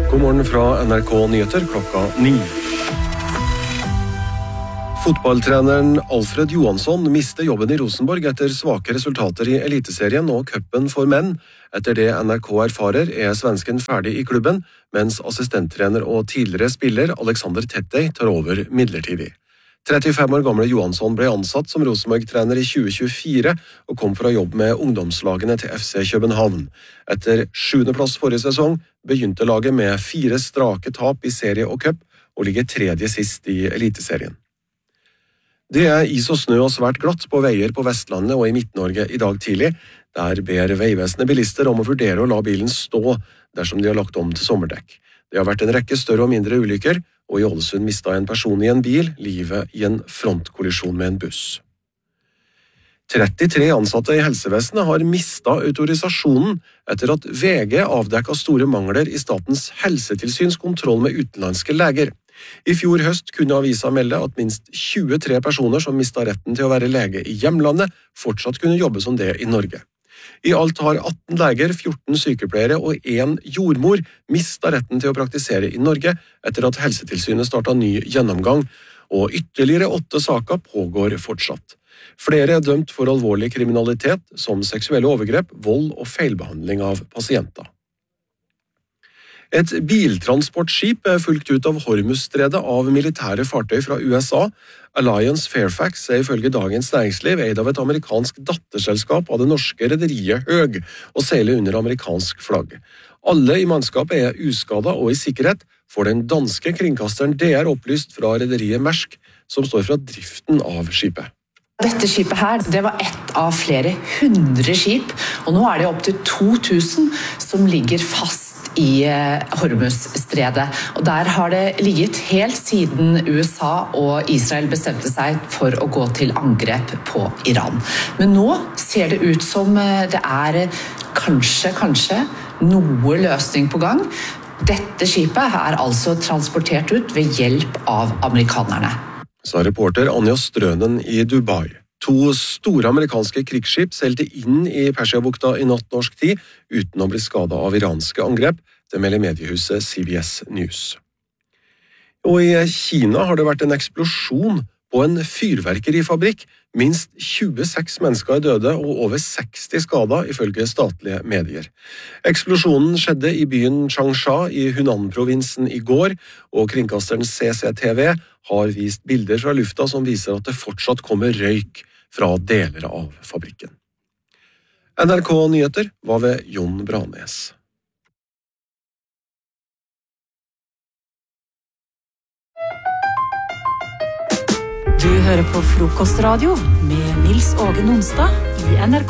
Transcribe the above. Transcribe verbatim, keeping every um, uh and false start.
God morgen fra N R K Nyheter klokka ni. Fotballtreneren Alfred Johansson mistet jobben i Rosenborg etter svake resultater i Eliteserien og cupen for menn. Etter det N R K erfarer er svensken ferdig i klubben, mens assistenttrener og tidligere spiller Alexander Tettey tar over midlertidig. trettifem år gamle Johansson ble ansatt som Rosenborg-trener i tjue tjuefire og kom for å jobbe med ungdomslagene til F C København. Etter sjuende plass forrige sesong begynte laget med fire strake tap i serie og cup og ligger tredje sist i Eliteserien. Det er is og snø og svært glatt på veier på Vestlandet og i Midt-Norge i dag tidlig. Der ber Vegvesenet bilister om å vurdere å la bilen stå dersom de har lagt om til sommerdekk. Det har vært en rekke større og mindre ulykker, og i Ålesund mistet en person i en bil livet i en frontkollisjon med en buss. trettitre ansatte i helsevesenet har mistet autorisasjonen etter at V G avdekket store mangler i Statens helsetilsyns kontroll med utenlandske leger. I fjor høst kunne avisa melde at minst tjuetre personer som mistet retten til å være lege i hjemlandet, fortsatt kunne jobbe som det i Norge. I alt har atten leger, fjorten sykepleiere og en jordmor mistet retten til å praktisere i Norge etter at Helsetilsynet startet ny gjennomgang, og ytterligere åtte saker pågår fortsatt. Flere er dømt for alvorlig kriminalitet, som seksuelle overgrep, vold og feilbehandling av pasienter. Et biltransportskip er fulgt ut av Hormuzstredet av militære fartøy fra U S A. Alliance Fairfax er ifølge Dagens Næringsliv eid av et amerikansk datterselskap av det norske rederiet Høg og seiler under amerikansk flagg. Alle i mannskapet er uskadet og i sikkerhet, for den danske kringkasteren D R opplyst fra rederiet Maersk, som står for driften av skipet. Dette skipet her, det var ett av flere hundre skip, og nå er det opp til to tusen som ligger fast i Hormuzstredet. Og der har det ligget helt siden U S A og Israel bestemte seg for å gå til angrep på Iran. Men nå ser det ut som det er kanskje, kanskje noe løsning på gang. Dette skipet er altså transportert ut ved hjelp av amerikanerne. Sa reporter Anja Strønen i Dubai. To store amerikanske krigsskip seilte inn i Persiabukta i natt norsk tid, uten å bli skadet av iranske angrep, det melder mediehuset C B S News. Og i Kina har det vært en eksplosjon på en fyrverkerifabrikk. Minst tjueseks mennesker er døde og over seksti skadet, ifølge statlige medier. Eksplosjonen skjedde i byen Changsha i Hunan-provinsen i går, og kringkasteren C C T V har vist bilder fra lufta som viser at det fortsatt kommer røyk fra deler av fabrikken. N R K Nyheter var ved Jon Branes. Du hører på Frokostradio med Nils Åge Nonstad i N R K.